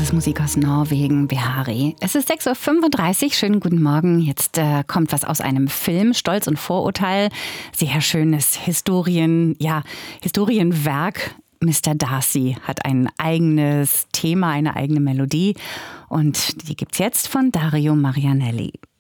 ist Musik aus Norwegen, Behari. Es ist 6.35 Uhr, schönen guten Morgen. Jetzt kommt was aus einem Film, Stolz und Vorurteil. Sehr schönes Historienwerk. Mr. Darcy hat ein eigenes Thema, eine eigene Melodie. Und die gibt's jetzt von Dario Marianelli.